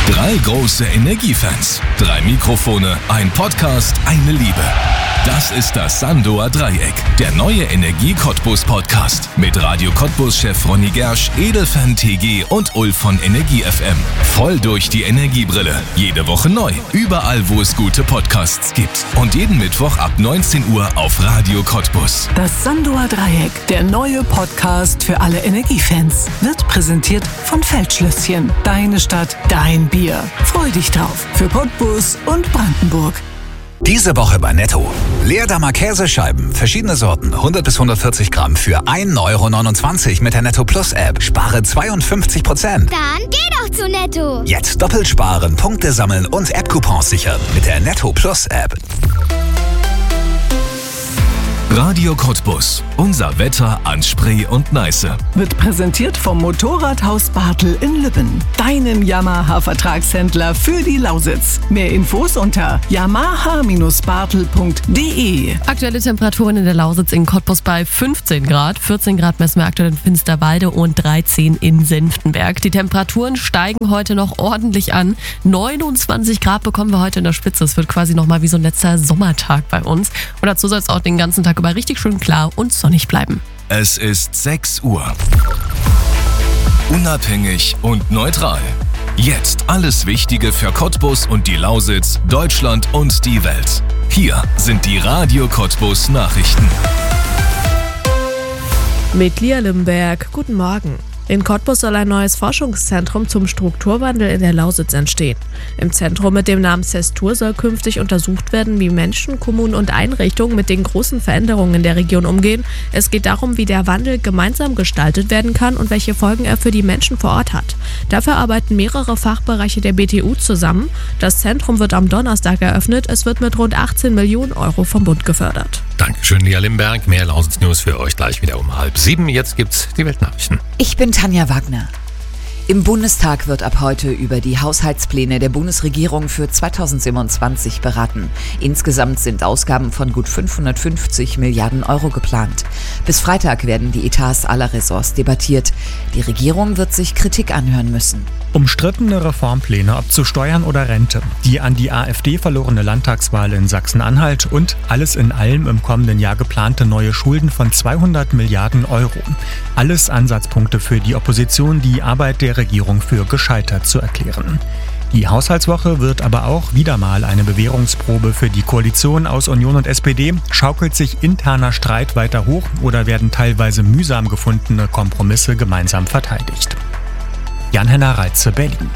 3 große Energiefans, 3 Mikrofone, ein Podcast, eine Liebe. Das ist das Sandoer Dreieck, der neue Energie-Cottbus-Podcast. Mit Radio Cottbus-Chef Ronny Gersch, Edelfan TG und Ulf von Energie FM. Voll durch die Energiebrille. Jede Woche neu. Überall, wo es gute Podcasts gibt. Und jeden Mittwoch ab 19 Uhr auf Radio Cottbus. Das Sandoer Dreieck, der neue Podcast für alle Energiefans, wird präsentiert von Feldschlösschen. Deine Stadt, dein Bier. Freu dich drauf. Für Cottbus und Brandenburg. Diese Woche bei Netto. Leerdammer Käsescheiben, verschiedene Sorten, 100 bis 140 Gramm für 1,29 € mit der Netto Plus App. Spare 52%. Dann geh doch zu Netto. Jetzt doppelt sparen, Punkte sammeln und App-Coupons sichern mit der Netto Plus App. Radio Cottbus. Unser Wetter an Spree und Neiße. Wird präsentiert vom Motorradhaus Bartel in Lübben. Deinen Yamaha-Vertragshändler für die Lausitz. Mehr Infos unter yamaha-bartel.de. Aktuelle Temperaturen in der Lausitz in Cottbus bei 15 Grad. 14 Grad messen wir aktuell in Finsterwalde und 13 in Senftenberg. Die Temperaturen steigen heute noch ordentlich an. 29 Grad bekommen wir heute in der Spitze. Es wird quasi nochmal wie so ein letzter Sommertag bei uns. Und dazu soll es auch den ganzen Tag über richtig schön klar und sonnig bleiben. Es ist 6 Uhr. Unabhängig und neutral. Jetzt alles Wichtige für Cottbus und die Lausitz, Deutschland und die Welt. Hier sind die Radio Cottbus Nachrichten. Mit Lia Limberg, guten Morgen. In Cottbus soll ein neues Forschungszentrum zum Strukturwandel in der Lausitz entstehen. Im Zentrum mit dem Namen CESTUR soll künftig untersucht werden, wie Menschen, Kommunen und Einrichtungen mit den großen Veränderungen in der Region umgehen. Es geht darum, wie der Wandel gemeinsam gestaltet werden kann und welche Folgen er für die Menschen vor Ort hat. Dafür arbeiten mehrere Fachbereiche der BTU zusammen. Das Zentrum wird am Donnerstag eröffnet. Es wird mit rund 18 Millionen € vom Bund gefördert. Dankeschön, Lia Limberg. Mehr Lausitz-News für euch gleich wieder um 6:30. Jetzt gibt's die Weltnachrichten. Ich bin Tanja Wagner. Im Bundestag wird ab heute über die Haushaltspläne der Bundesregierung für 2027 beraten. Insgesamt sind Ausgaben von gut 550 Milliarden € geplant. Bis Freitag werden die Etats aller Ressorts debattiert. Die Regierung wird sich Kritik anhören müssen. Umstrittene Reformpläne, ob zu Steuern oder Rente, die an die AfD verlorene Landtagswahl in Sachsen-Anhalt und alles in allem im kommenden Jahr geplante neue Schulden von 200 Milliarden €. Alles Ansatzpunkte für die Opposition, die Arbeit der Regierung für gescheitert zu erklären. Die Haushaltswoche wird aber auch wieder mal eine Bewährungsprobe für die Koalition aus Union und SPD. Schaukelt sich interner Streit weiter hoch oder werden teilweise mühsam gefundene Kompromisse gemeinsam verteidigt? Jan-Henner Reitze, Berlin.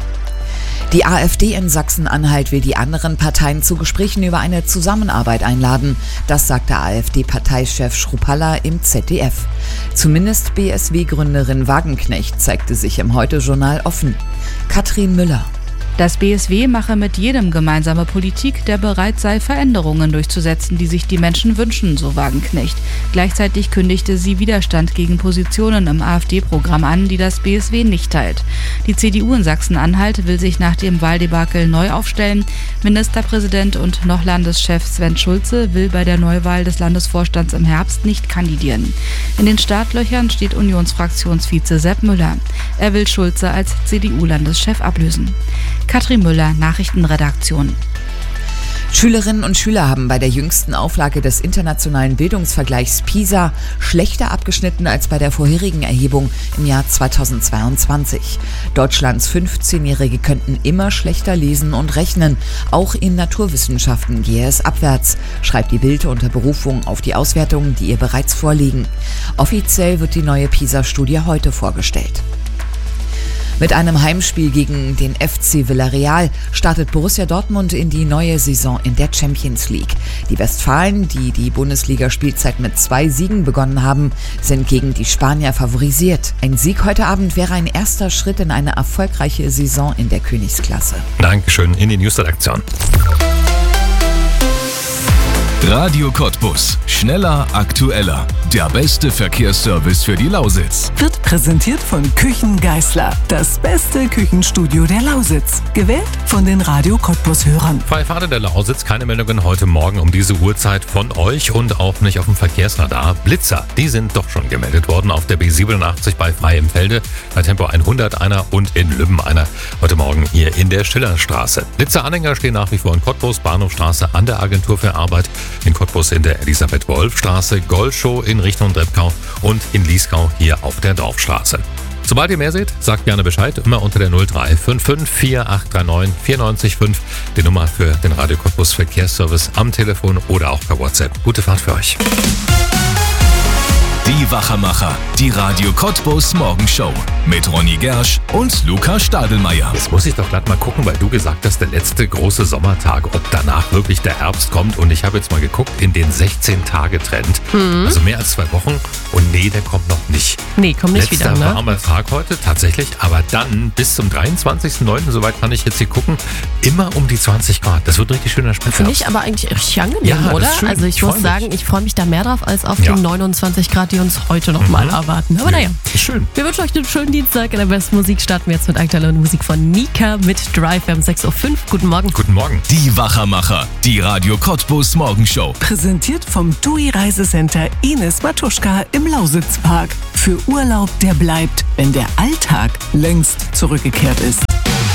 Die AfD in Sachsen-Anhalt will die anderen Parteien zu Gesprächen über eine Zusammenarbeit einladen. Das sagte AfD-Parteichef Schrupalla im ZDF. Zumindest BSW-Gründerin Wagenknecht zeigte sich im Heute-Journal offen. Katrin Müller. Das BSW mache mit jedem gemeinsame Politik, der bereit sei, Veränderungen durchzusetzen, die sich die Menschen wünschen, so Wagenknecht. Gleichzeitig kündigte sie Widerstand gegen Positionen im AfD-Programm an, die das BSW nicht teilt. Die CDU in Sachsen-Anhalt will sich nach dem Wahldebakel neu aufstellen. Ministerpräsident und noch Landeschef Sven Schulze will bei der Neuwahl des Landesvorstands im Herbst nicht kandidieren. In den Startlöchern steht Unionsfraktionsvize Sepp Müller. Er will Schulze als CDU-Landeschef ablösen. Katrin Müller, Nachrichtenredaktion. Schülerinnen und Schüler haben bei der jüngsten Auflage des internationalen Bildungsvergleichs PISA schlechter abgeschnitten als bei der vorherigen Erhebung im Jahr 2022. Deutschlands 15-Jährige könnten immer schlechter lesen und rechnen. Auch in Naturwissenschaften gehe es abwärts, schreibt die Bild unter Berufung auf die Auswertungen, die ihr bereits vorliegen. Offiziell wird die neue PISA-Studie heute vorgestellt. Mit einem Heimspiel gegen den FC Villarreal startet Borussia Dortmund in die neue Saison in der Champions League. Die Westfalen, die die Bundesliga-Spielzeit mit 2 Siegen begonnen haben, sind gegen die Spanier favorisiert. Ein Sieg heute Abend wäre ein erster Schritt in eine erfolgreiche Saison in der Königsklasse. Dankeschön, in die Newsredaktion. Radio Cottbus. Schneller, aktueller. Der beste Verkehrsservice für die Lausitz. Wird präsentiert von Küchen Geisler. Das beste Küchenstudio der Lausitz. Gewählt von den Radio Cottbus-Hörern. Freie Fahrt in der Lausitz, keine Meldungen heute Morgen um diese Uhrzeit von euch und auch nicht auf dem Verkehrsradar. Blitzer, die sind doch schon gemeldet worden auf der B87 bei Freiemfelde, bei Tempo 100 einer und in Lübben einer. Heute Morgen hier in der Schillerstraße. Blitzer-Anhänger stehen nach wie vor in Cottbus, Bahnhofstraße an der Agentur für Arbeit, in Cottbus in der Elisabeth-Wolf-Straße, Goldshow in Richtung Drebkau und in Liesgau hier auf der Dorfstraße. Sobald ihr mehr seht, sagt gerne Bescheid, immer unter der 0355 4839 945, die Nummer für den Radio Cottbus Verkehrsservice am Telefon oder auch per WhatsApp. Gute Fahrt für euch. Die Wachermacher, die Radio Cottbus Morgenshow mit Ronny Gersch und Luca Stadelmeier. Jetzt muss ich doch glatt mal gucken, weil du gesagt hast, der letzte große Sommertag, ob danach wirklich der Herbst kommt. Und ich habe jetzt mal geguckt in den 16-Tage-Trend. Also mehr als 2 Wochen. Und nee, der kommt noch nicht. Nee, kommt nicht Letzter wieder, ne? warmer Tag heute, tatsächlich. Aber dann bis zum 23.09., soweit kann ich jetzt hier gucken, immer um die 20 Grad. Das wird ein richtig schöner Spätherbst. Finde ich aber eigentlich richtig angenehm, Ja, oder? das ist schön. Also ich Ich muss freu sagen, mich. ich freue mich da mehr drauf als auf Ja. die 29 Grad, die uns heute noch mal erwarten. Aber naja, Ist schön. wir wünschen euch einen schönen Dienstag. In der besten Musik starten wir jetzt mit aktueller Musik von Nika mit Drive. Wir haben 6.05 Uhr. Guten Morgen. Guten Morgen. Die Wachermacher, die Radio Cottbus Morgenshow. Präsentiert vom TUI Reisecenter Ines Matuschka im Lausitzpark. Für Urlaub, der bleibt, wenn der Alltag längst zurückgekehrt ist.